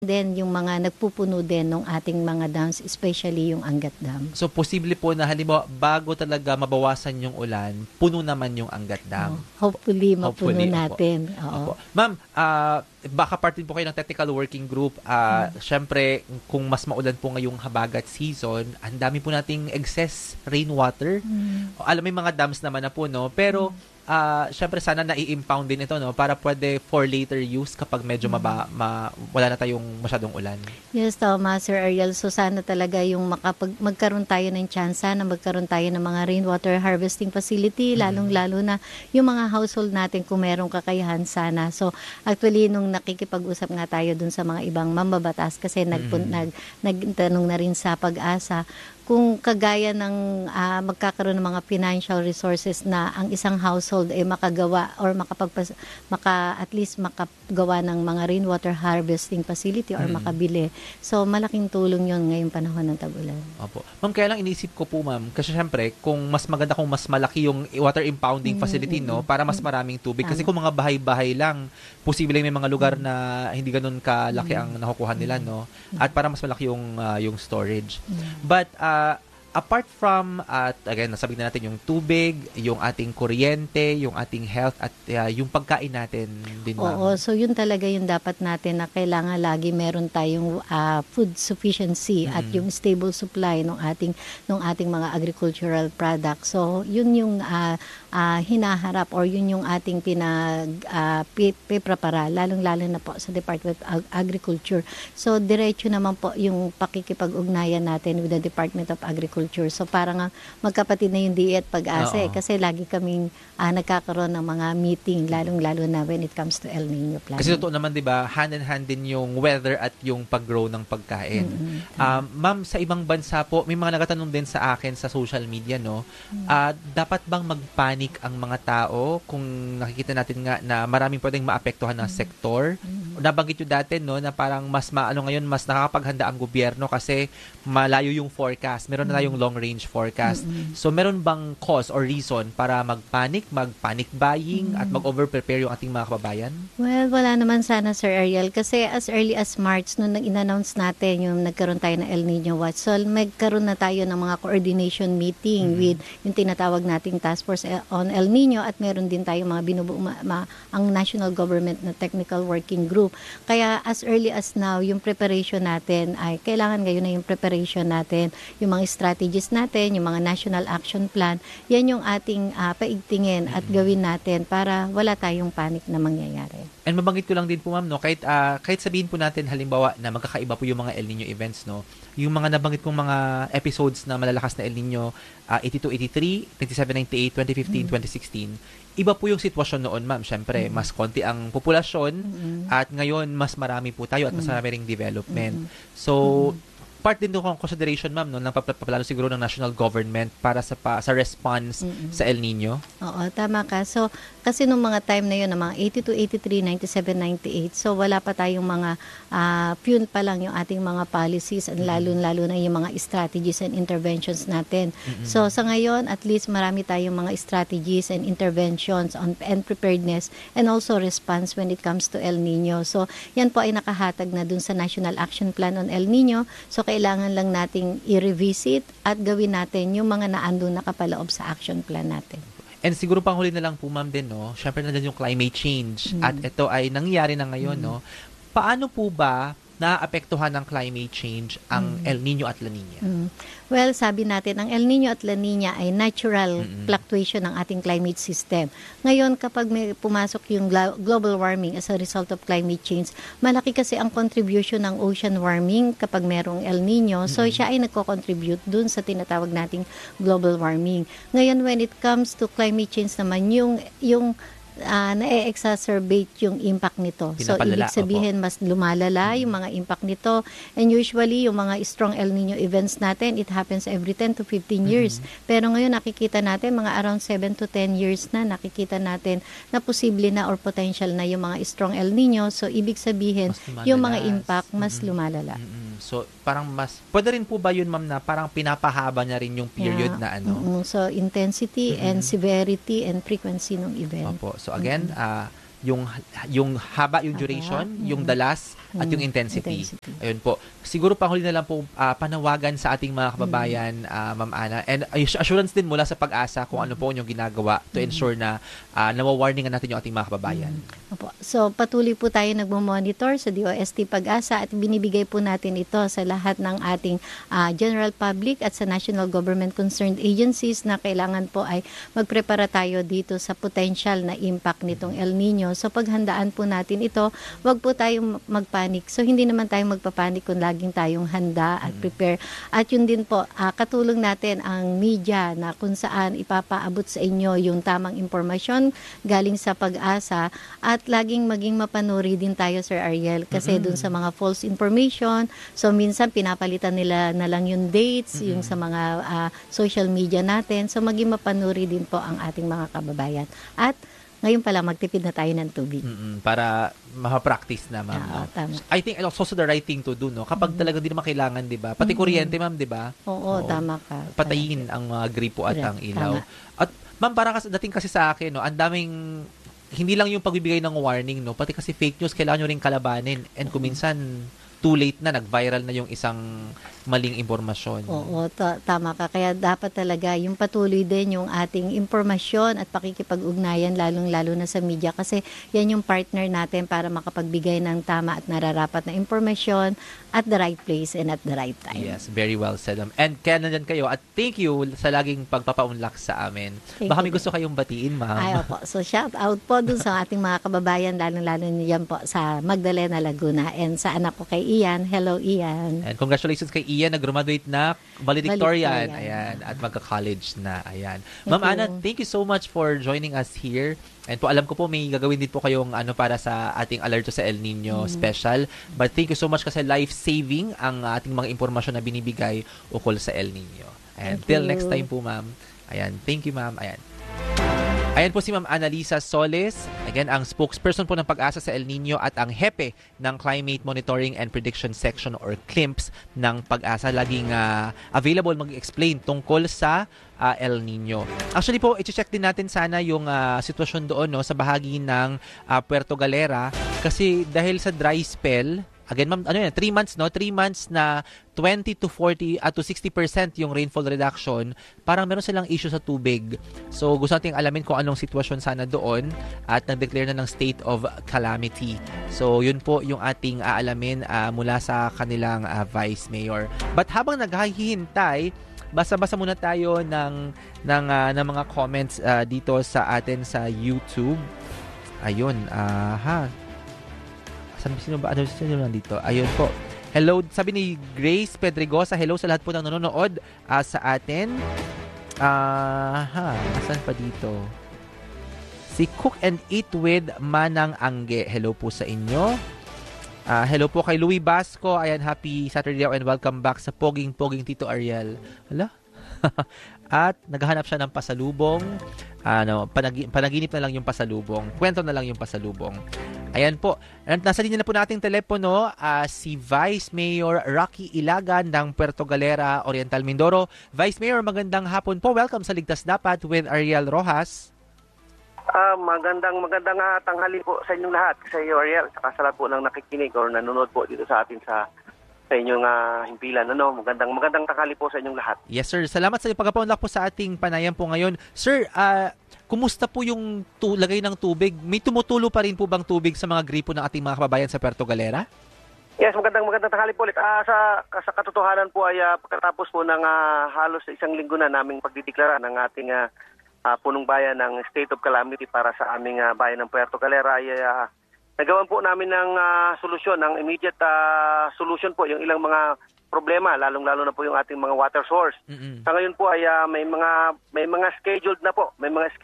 din yung mga nagpupuno din ng ating mga dams, especially yung Angat Dam. So, posible po na halimbawa, bago talaga mabawasan yung ulan, puno naman yung Angat Dam. Hopefully, mapuno Hopefully, natin. Opo. Ma'am, baka part din po kayo ng technical working group. Siyempre, kung mas maulan po ngayong habagat season, ang dami po nating excess rainwater. Alam mo, may mga dams naman na po, no? Pero, syempre sana nai-impound din ito, no, para pwede for later use kapag medyo wala na tayong masyadong ulan. Yes, tama, Sir Ariel. So sana talaga yung magkaroon tayo ng tsansa na magkaroon tayo ng mga rainwater harvesting facility, lalong-lalo na yung mga household natin kung merong kakayahan sana. So actually, nung nakikipag-usap nga tayo dun sa mga ibang mambabatas kasi nagtanong na rin sa Pag-asa, kung kagaya ng magkakaroon ng mga financial resources na ang isang household ay makagawa or at least makagawa ng mga rainwater harvesting facility or makabili. So malaking tulong yun ngayong panahon ng tag-ulan. Opo. Ma'am, kaya lang inisip ko po, ma'am, kasi syempre, kung mas maganda kung mas malaki yung water impounding facility, no, para mas maraming tubig. Kasi kung mga bahay-bahay lang, posible may mga lugar na hindi ganun kalaki ang nakukuha nila, no? At para mas malaki yung storage. But apart from, again, nasabi na natin yung tubig, yung ating kuryente, yung ating health, at yung pagkain natin din, ma'am. Oo, so yun talaga yung dapat natin na kailangan lagi meron tayong food sufficiency at yung stable supply ng ating mga agricultural products. So yun yung hinaharap or yun yung ating piprepara, lalong-lalo na po sa Department of Agriculture. So diretso naman po yung pakikipag-ugnayan natin with the Department of Agriculture. So parang magkapatid na yung DA at Pag-asa kasi lagi kaming nagkakaroon ng mga meeting, lalong-lalo na when it comes to El Nino planning. Kasi totoo naman, di ba, hand in hand din yung weather at yung pag-grow ng pagkain. Ma'am, sa ibang bansa po, may mga nagatanong din sa akin sa social media, no? Dapat bang magpanic ang mga tao kung nakikita natin nga na maraming pwedeng maapektuhan ng sektor? Nabanggit nyo dati, no, na parang mas ngayon, mas nakakapaghanda ang gobyerno kasi malayo yung forecast. Meron na tayong long-range forecast. So, meron bang cause or reason para mag-panic buying at mag-over-prepare yung ating mga kababayan? Well, wala naman sana, Sir Ariel. Kasi as early as March, nung in-announce natin yung nagkaroon tayo ng El Nino Watch, so magkaroon na tayo ng mga coordination meeting with yung tinatawag nating Task Force on El Nino at meron din tayong mga binubuo ang national government na technical working group. Kaya as early as now, yung preparation natin ay kailangan ngayon na yung preparation natin, yung mga strategies natin, yung mga national action plan, yan yung ating paigtingin at gawin natin para wala tayong panic na mangyayari. And mabanggit ko lang din po, ma'am, no, kahit sabihin po natin halimbawa na magkakaiba po yung mga El Nino events, no, yung mga nabanggit kong mga episodes na malalakas na El Nino, 82-83, 27-98, 2015, 2016, iba po yung sitwasyon noon, ma'am. Syempre, mas konti ang populasyon at ngayon mas marami po tayo at mas marami ring development. So, part din doon kong consideration, ma'am, no, ng papalalo siguro ng national government para sa response sa El Nino. Oo, tama ka. So, kasi nung mga time na yun, na mga 82, 83, 97, 98, so wala pa tayong mga yun pa lang yung ating mga policies and lalo na yung mga strategies and interventions natin. So, sa ngayon, at least marami tayong mga strategies and interventions and preparedness and also response when it comes to El Nino. So, yan po ay nakahatag na dun sa National Action Plan on El Nino. So, kailangan lang nating i-revisit at gawin natin yung mga naandun nakapaloob sa action plan natin. And siguro panghuli na lang po, ma'am, din, no? Syempre nandiyan yung climate change at ito ay nangyari na ngayon, no? Paano po ba naapektuhan ng climate change ang El Nino at La Nina? Well, sabi natin, ang El Nino at La Nina ay natural fluctuation ng ating climate system. Ngayon, kapag may pumasok yung global warming as a result of climate change, malaki kasi ang contribution ng ocean warming kapag merong El Nino. So, siya ay nagko-contribute dun sa tinatawag nating global warming. Ngayon, when it comes to climate change naman, yung na-exacerbate yung impact nito. So, ibig sabihin, mas lumalala yung mga impact nito. And usually, yung mga strong El Nino events natin, it happens every 10 to 15 years. Pero ngayon, nakikita natin, mga around 7 to 10 years na, nakikita natin na posible na or potential na yung mga strong El Nino. So, ibig sabihin, yung mga impact, mas lumalala. So, parang pwede rin po ba yun, ma'am, na parang pinapahaba niya rin yung period na ano? So, intensity and severity and frequency ng event. Opo. So, again, yung haba, yung duration, yung dalas, at yung intensity. Ayun po. Siguro panghuli na lang po panawagan sa ating mga kababayan, Ma'am Ana, and assurance din mula sa Pag-asa kung ano po yung ginagawa to ensure na nawawarningan natin yung ating mga kababayan. Opo. So, patuloy po tayo nagmo-monitor sa DOST Pag-asa at binibigay po natin ito sa lahat ng ating general public at sa national government concerned agencies na kailangan po ay magprepara tayo dito sa potential na impact nitong El Nino. So, paghandaan po natin ito, wag po tayong magpanik. So, hindi naman tayo magpapanik kung laging tayong handa at prepare. At yun din po, katulong natin ang media na kung saan ipapaabot sa inyo yung tamang impormasyon galing sa Pag-asa at laging maging mapanuri din tayo, Sir Ariel, kasi dun sa mga false information, so minsan pinapalitan nila na lang yung dates, yung sa mga social media natin, so maging mapanuri din po ang ating mga kababayan. At ngayon pala, magtipid na tayo ng tubig. Para ma-practice na, ma'am. No? Tama. I think it's also the right thing to do, no? Kapag talaga di naman kailangan, di ba? Pati kuryente, ma'am, di ba? Oo, tama ka. Patayin ang mga gripo at ang ilaw. Tama. At, ma'am, parang dating kasi sa akin, no, ang daming hindi lang yung pagbibigay ng warning, no, pati kasi fake news kailangan nyo rin kalabanin, and kung minsan too late na, nag-viral na yung isang maling impormasyon. Oo, tama ka. Kaya dapat talaga yung patuloy din yung ating impormasyon at pakikipag-ugnayan lalong-lalo na sa media kasi yan yung partner natin para makapagbigay ng tama at nararapat na impormasyon at the right place and at the right time. Yes, very well said. And kaya nandyan kayo at thank you sa laging pagpapaunlak sa amin. Thank Baka you. may gusto kayong batiin, ma'am. Ay, opo. So, shout out po dun sa ating mga kababayan, lalong-lalo niyan po sa Magdalena, Laguna. And sa anak ko kay Ian. Hello, Ian. And congratulations kay Ian, nag-graduate na valedictorian. Valedictorian. Ayan, at magka-college na. Ayan. Ma'am Ana, thank you so much for joining us here. And po, alam ko po may gagawin din po kayong para sa ating alerto sa El Nino special. But thank you so much kasi life-saving ang ating mga impormasyon na binibigay ukol sa El Nino. And till next time po, ma'am. Ayan, thank you, ma'am. Ayan. Ayan po si Ma'am Annalisa Soles, again ang spokesperson po ng Pag-asa sa El Nino at ang hepe ng Climate Monitoring and Prediction Section or CLIMPS ng Pag-asa. Laging available mag-explain tungkol sa El Nino. Actually po, i-check din natin sana yung sitwasyon doon, no, sa bahagi ng Puerto Galera kasi dahil sa dry spell, again, ma'am, 3 months, no? 3 months na 20 to 40 to 60% yung rainfall reduction, parang meron silang issue sa tubig. So, gusto nating alamin kung anong sitwasyon sana doon at nag-declare na ng state of calamity. So, yun po yung ating aalamin mula sa kanilang Vice Mayor. But habang naghahihintay, basa-basa muna tayo ng mga comments dito sa atin sa YouTube. Ayun, sino lang dito? Ayun po. Hello, sabi ni Grace Pedregosa, hello sa lahat po ng nanonood sa atin. Asan pa dito? Si Cook and Eat with Manang Angge. Hello po sa inyo. Hello po kay Louie Basco. Ayan, happy Saturday and welcome back sa Poging Tito Ariel. Hala? At naghahanap siya ng pasalubong. Panaginip na lang yung pasalubong. Kwento na lang yung pasalubong. Ayan po. Nasa linya na po nating telepono si Vice Mayor Rocky Ilagan ng Puerto Galera, Oriental Mindoro. Vice Mayor, magandang hapon po. Welcome sa Ligtas Dapat with Ariel Rojas. Magandang tanghali po sa inyong lahat. Sa iyo, Ariel, saka sa lahat po ng nakikinig o nanonood po dito sa atin sa inyong himpilan. Magandang tanghali po sa inyong lahat. Yes, sir. Salamat sa pagpapaunlak po sa ating panayam po ngayon. Sir, kumusta po yung lagay ng tubig? May tumutulo pa rin po bang tubig sa mga gripo ng ating mga kababayan sa Puerto Galera? Yes, magandang tanghali po ulit. Sa katotohanan po ay pagkatapos po ng halos isang linggo na naming pagdideklara ng ating punong bayan ng state of calamity para sa aming bayan ng Puerto Galera ay nagawan po namin ng solusyon, ng immediate solution po yung ilang mga problema, lalong-lalo na po yung ating mga water source. Sa ngayon po ay may mga scheduled na po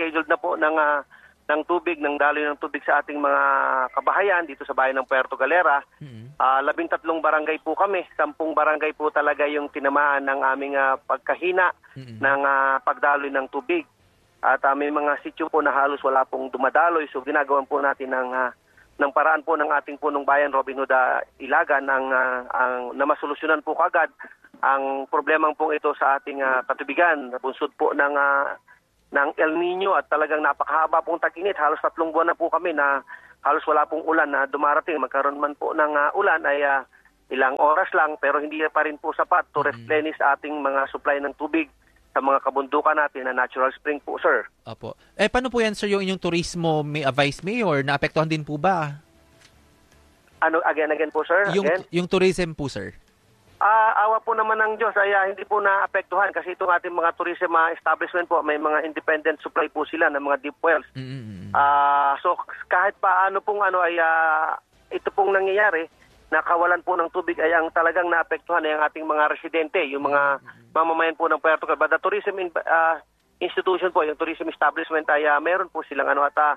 ng tubig, ng daloy ng tubig sa ating mga kabahayan dito sa bayan ng Puerto Galera. 13 barangay po kami, 10 barangay po talaga yung tinamaan ng aming pagkahina ng pagdaloy ng tubig. At may mga sityo po na halos wala pong dumadaloy, so ginagawan po natin ng paraan po ng ating punong bayan, Robin Hood Ilagan, na masolusyonan po kagad ang problemang pong ito sa ating katubigan. Bunsod po ng El Nino at talagang napakahaba pong tag-init. Halos 3 buwan na po kami na halos wala pong ulan na dumarating. Magkaroon man po ng ulan ay ilang oras lang pero hindi pa rin po sapat to replenish ating mga supply ng tubig sa mga kabundukan natin na natural spring po, sir. Opo. Paano po yan, sir, yung inyong turismo, Vice Mayor? Naapektuhan din po ba? Ano, again po, sir? Yung tourism po, sir. Awa po naman ng Diyos ay hindi po naapektuhan kasi itong ating mga tourism establishment po, may mga independent supply po sila ng mga deep wells. So kahit pa ano pong ito pong nangyayari, nakawalan po ng tubig ay ang talagang naapektuhan ay ang ating mga residente, yung mga mamamayan po ng Puerto Galera. But the tourism institution po, yung tourism establishment ay meron po silang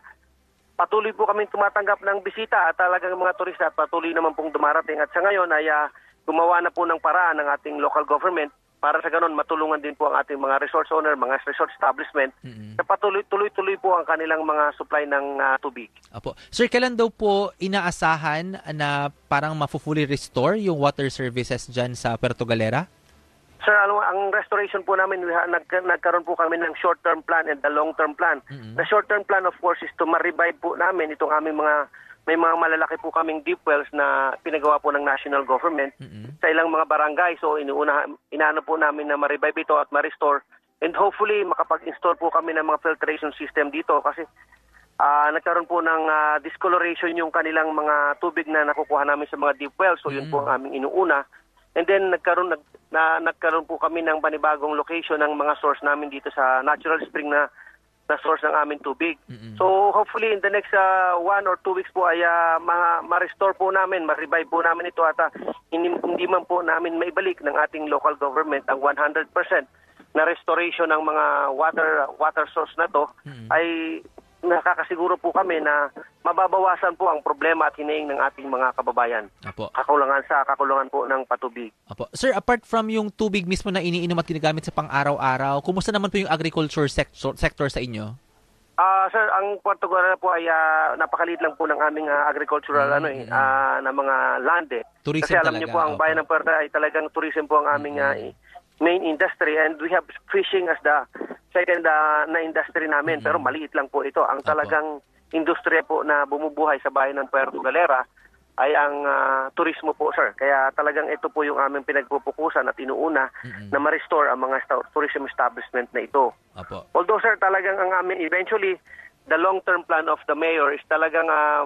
patuloy po kami tumatanggap ng bisita at talagang mga turista at patuloy naman pong dumarating. At sa ngayon ay gumawa na po ng paraan ng ating local government para sa ganon matulungan din po ang ating mga resort owner, mga resort establishment na tuloy-tuloy po ang kanilang mga supply ng tubig. Apo. Sir, kailan daw po inaasahan na parang mafu-fully restore yung water services dyan sa Puerto Galera? Sir, ang restoration po namin, nagkaroon po kami ng short-term plan and the long-term plan. The short-term plan, of course, is to ma-revive po namin itong aming may mga malalaki po kaming deep wells na pinagawa po ng national government sa ilang mga barangay. So, inaano po namin na ma-revive ito at ma-restore. And hopefully, makapag-install po kami ng mga filtration system dito kasi nagkaroon po ng discoloration yung kanilang mga tubig na nakukuha namin sa mga deep wells. So, yun po ang aming inuuna. And then, nagkaroon po kami ng panibagong location ng mga source namin dito sa natural spring na source ng aming tubig. So hopefully in the next 1 or 2 weeks po ay ma-restore po namin, ma-revive po namin ito at hindi man po namin maibalik ng ating local government ang 100% na restoration ng mga water source na to ay nakakasiguro po kami na mababawasan po ang problema at hinaing ng ating mga kababayan. Apo. Kakulangan po ng patubig. Apo. Sir, apart from yung tubig mismo na iniinom at ginagamit sa pang-araw-araw, kumusta naman po yung agriculture sector sa inyo? Sir, ang Puerto Galera po ay napakaliit lang po ng aming agricultural na mga land Tourism kasi alam niyo po ang bayan ng Puerto ay talagang tourism po ang aming main industry and we have fishing as the second na industry namin pero maliit lang po ito. Ang talagang industriya po na bumubuhay sa bayan ng Puerto Galera ay ang turismo po, sir. Kaya talagang ito po yung aming pinagpupukusan at inuuna na ma-restore ang mga tourism establishment na ito. Apo. Although, sir, talagang ang aming eventually the long-term plan of the mayor is talagang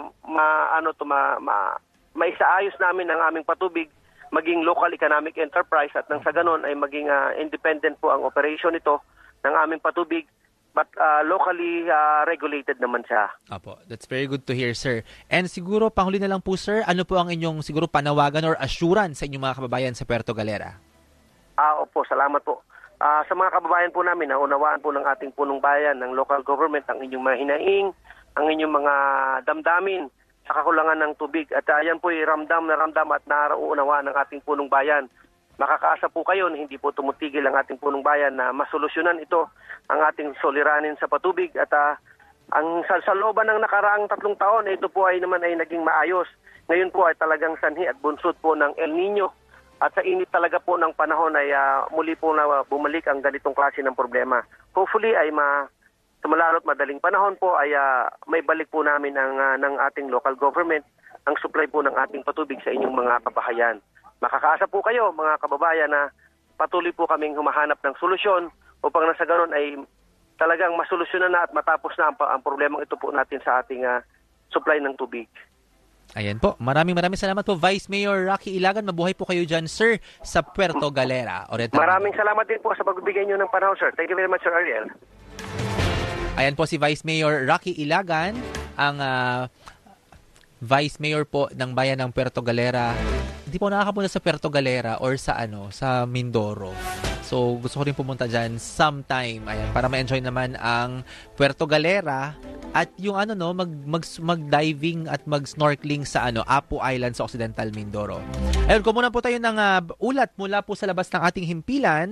maisaayos namin ang aming patubig maging local economic enterprise at nang sa ganon ay maging independent po ang operation nito ng aming patubig but locally regulated naman siya. Apo, that's very good to hear, sir. And siguro, panghuli na lang po, sir, ano po ang inyong siguro panawagan or assurance sa inyong mga kababayan sa Puerto Galera? Opo, salamat po. Sa mga kababayan po namin, naunawaan po ng ating punong bayan, ng local government, ang inyong mga hinaing, ang inyong mga damdamin sa kakulangan ng tubig. At yan po ramdam at nauunawaan ng ating punong bayan. Makakaasa po kayo na hindi po tumutigil ang ating punong bayan na masolusyonan ito ang ating soliranin sa patubig at ang sa looban ng nakaraang 3 taon ito po ay naman ay naging maayos. Ngayon po ay talagang sanhi at bunsod po ng El Nino at sa init talaga po ng panahon ay muli po na bumalik ang ganitong klase ng problema. Hopefully ay sa malalo't madaling panahon po ay may balik po namin ng ating local government ang supply po ng ating patubig sa inyong mga kabahayan. Makakaasa po kayo mga kababayan na patuloy po kaming humahanap ng solusyon upang nasa ganon ay talagang masolusyonan na at matapos na ang problemang ito po natin sa ating supply ng tubig. Ayan po. Maraming salamat po, Vice Mayor Rocky Ilagan. Mabuhay po kayo dyan, sir, sa Puerto Galera. Maraming salamat din po sa pagbibigay niyo ng panahon, sir. Thank you very much, Sir Ariel. Ayan po si Vice Mayor Rocky Ilagan, ang Vice Mayor po ng bayan ng Puerto Galera. Hindi po nakakapunta sa Puerto Galera or sa Mindoro. So gusto ko rin pumunta diyan sometime, ayan, para ma-enjoy naman ang Puerto Galera at yung mag-diving at mag-snorkeling sa Apo Island sa Occidental Mindoro. Ayun, kumuha po tayo ng ulat mula po sa labas ng ating himpilan.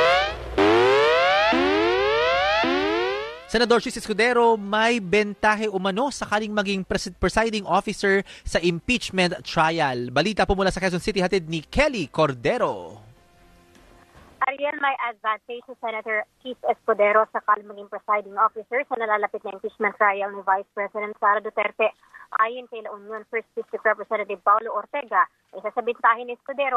Senador Chis Escudero may bentahe umano sakaling maging presiding officer sa impeachment trial. Balita po mula sa Quezon City, hatid ni Kelly Cordero. Ariel, may advantage si Senator Chis Escudero sakaling maging presiding officer sa nalalapit na impeachment trial ni Vice President Sara Duterte. ayon kay La Union First District Representative Paulo Ortega, ay sasabihin ni Escudero